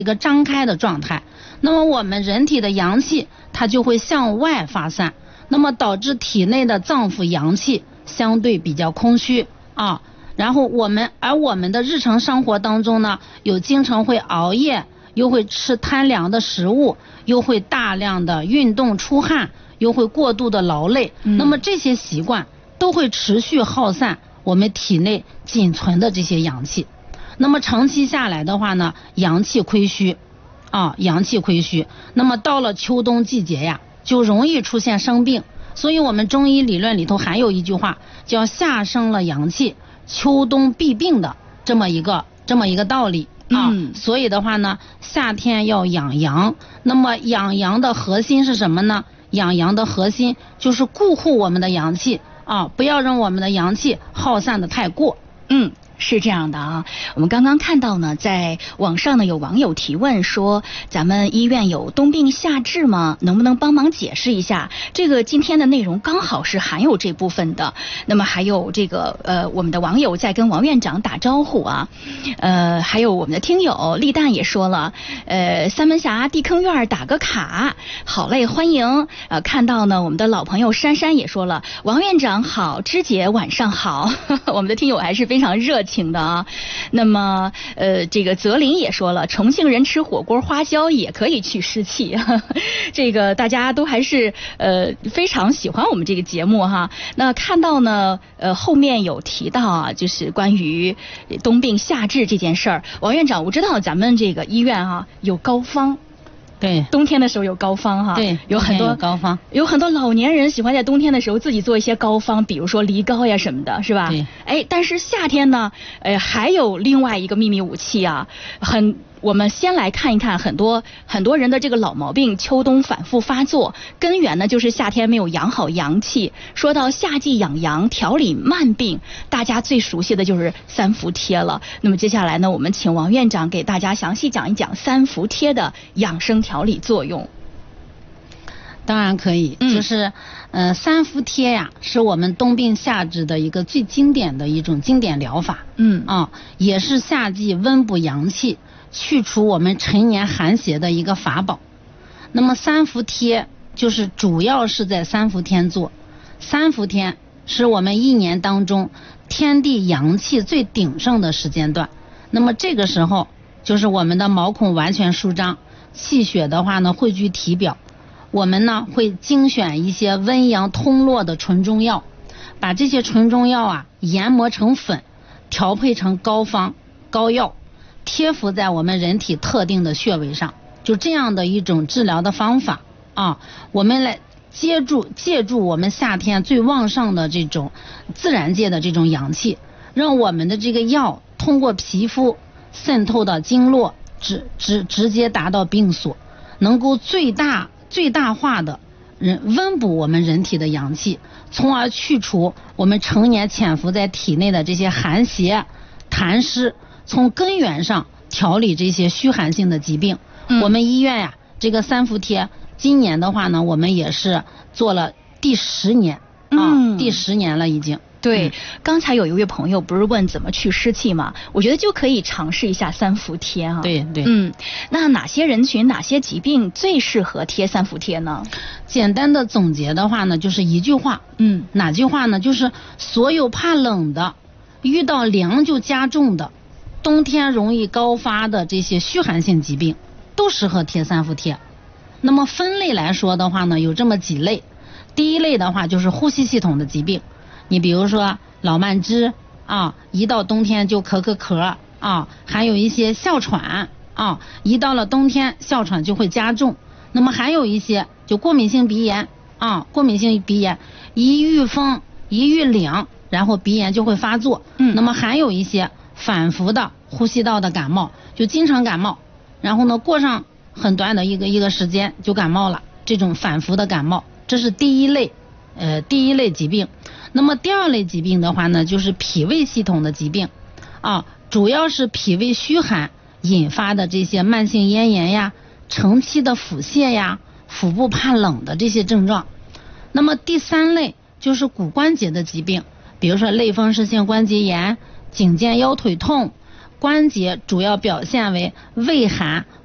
一个张开的状态，那么我们人体的阳气它就会向外发散，那么导致体内的脏腑阳气相对比较空虚啊。然后我们的日常生活当中呢，有经常会熬夜，又会吃贪凉的食物，又会大量的运动出汗，又会过度的劳累，那么这些习惯都会持续耗散我们体内仅存的这些阳气。那么长期下来的话呢，阳气亏虚阳气亏虚，那么到了秋冬季节呀，就容易出现生病。所以我们中医理论里头还有一句话叫夏生了阳气，秋冬必病的这么一个道理所以的话呢，夏天要养阳。那么养阳的核心是什么呢？养阳的核心就是固护我们的阳气不要让我们的阳气耗散的太过。 是这样的啊，我们刚刚看到呢，在网上呢有网友提问说，咱们医院有冬病夏治吗？能不能帮忙解释一下？这个今天的内容刚好是含有这部分的。那么还有这个我们的网友在跟王院长打招呼啊，还有我们的听友立蛋也说了，三门峡地坑院打个卡，好嘞，欢迎。看到呢我们的老朋友珊珊也说了，王院长好，芝姐晚上好。我们的听友还是非常热情的啊。那么这个泽林也说了，重庆人吃火锅花椒也可以去湿气。这个大家都还是非常喜欢我们这个节目哈。那看到呢后面有提到啊，就是关于冬病夏治这件事儿。王院长，我知道咱们这个医院有膏方。 对， 冬天的时候有膏方哈， 对， 有很多膏方， 有很多老年人喜欢在冬天的时候自己做一些膏方，比如说梨膏呀什么的，是吧？ 对。 但是夏天呢，还有另外一个秘密武器啊，我们先来看一看很多人的这个老毛病，秋冬反复发作，根源呢就是夏天没有养好阳气。说到夏季养阳调理慢病，大家最熟悉的就是三伏贴了。那么接下来呢，我们请王院长给大家详细讲一讲三伏贴的养生调理作用。 当然可以，就是三伏贴呀，是我们冬病夏治的一个最经典的一种经典疗法。也是夏季温补阳气，去除我们陈年寒邪的一个法宝。那么三伏贴就是主要是在三伏天做。三伏天是我们一年当中天地阳气最鼎盛的时间段。那么这个时候就是我们的毛孔完全舒张，气血的话呢汇聚体表。我们呢会精选一些温阳通络的纯中药，把这些纯中药研磨成粉，调配成膏方膏药，贴敷在我们人体特定的穴位上。就这样的一种治疗的方法我们来借助我们夏天最旺盛的这种自然界的这种阳气，让我们的这个药通过皮肤渗透到经络，直接达到病所，能够最大化的温补我们人体的阳气，从而去除我们常年潜伏在体内的这些寒邪痰湿，从根源上调理这些虚寒性的疾病。我们医院这个三伏贴今年的话呢，我们也是做了第10年第10年了已经。 对，刚才有一位朋友不是问怎么去湿气吗？我觉得就可以尝试一下三伏贴对。 那哪些人群哪些疾病最适合贴三伏贴呢？ 简单的总结的话呢，就是一句话。哪句话呢？就是所有怕冷的，遇到凉就加重的，冬天容易高发的这些虚寒性疾病都适合贴三伏贴。那么分类来说的话呢，有这么几类。第一类的话就是呼吸系统的疾病，你比如说老慢支一到冬天就咳还有一些哮喘一到了冬天哮喘就会加重。那么还有一些就过敏性鼻炎过敏性鼻炎一遇风一遇凉，然后鼻炎就会发作。那么还有一些反复的呼吸道的感冒，就经常感冒，然后呢过上很短的一个时间就感冒了，这种反复的感冒，这是第一类疾病。那么第二类疾病的话呢，就是脾胃系统的疾病主要是脾胃虚寒引发的这些慢性咽炎呀、长期的腹泻呀、腹部怕冷的这些症状。那么第三类就是骨关节的疾病，比如说类风湿性关节炎、颈肩腰腿痛，关节主要表现为畏寒